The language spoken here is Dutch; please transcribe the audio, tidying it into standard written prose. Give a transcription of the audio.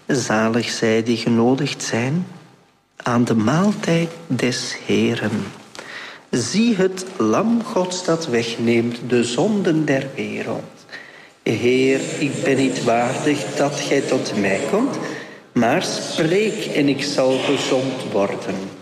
Zalig zij die genodigd zijn aan de maaltijd des Heeren. Zie het lam Gods dat wegneemt de zonden der wereld. Heer, ik ben niet waardig dat gij tot mij komt, maar spreek en ik zal gezond worden.